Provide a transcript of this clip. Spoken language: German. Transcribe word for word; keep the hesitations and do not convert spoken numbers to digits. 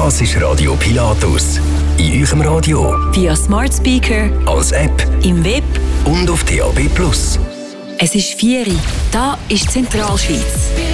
Das ist Radio Pilatus. In eurem Radio, via Smart Speaker, als App, im Web und auf D A B plus. Es ist vier Uhr. Da ist Zentralschweiz.